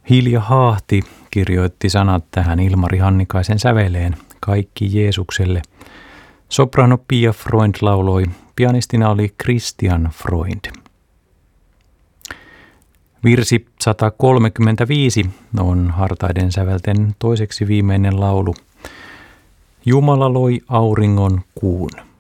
Hilja Haahti kirjoitti sanat tähän Ilmari Hannikaisen säveleen Kaikki Jeesukselle. Soprano Pia Freund lauloi, pianistina oli Christian Freund. Virsi 135 on Hartaiden sävelten toiseksi viimeinen laulu. Jumala loi auringon, kuun.